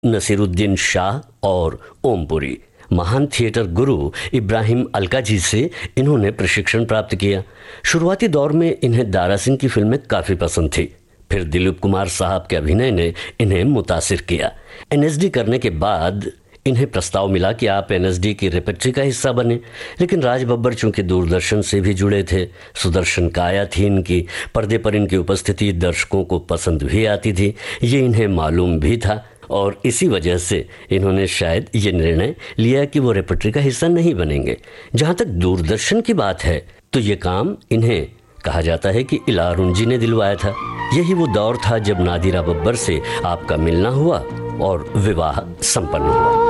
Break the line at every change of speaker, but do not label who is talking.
नसीरुद्दीन शाह और ओमपुरी। महान थिएटर गुरु इब्राहिम अलकाजी से इन्होंने प्रशिक्षण प्राप्त किया। शुरुआती दौर में इन्हें दारा सिंह की फिल्में काफ़ी पसंद थी। फिर दिलीप कुमार साहब के अभिनय ने इन्हें मुतासिर किया। एनएसडी करने के बाद इन्हें प्रस्ताव मिला कि आप एनएसडी की रेपेक्ट्री का हिस्सा बने, लेकिन राज बब्बर चूंकि दूरदर्शन से भी जुड़े थे, सुदर्शन काया थी इनकी, पर्दे पर इनकी उपस्थिति दर्शकों को पसंद भी आती थी, ये इन्हें मालूम भी था और इसी वजह से इन्होंने शायद ये निर्णय लिया कि वो रेपेक्ट्री का हिस्सा नहीं बनेंगे। जहाँ तक दूरदर्शन की बात है तो ये काम इन्हें कहा जाता है कि इला अरुण जी ने दिलवाया था। यही वो दौर था जब नादिरा बब्बर से आपका मिलना हुआ और विवाह संपन्न हुआ।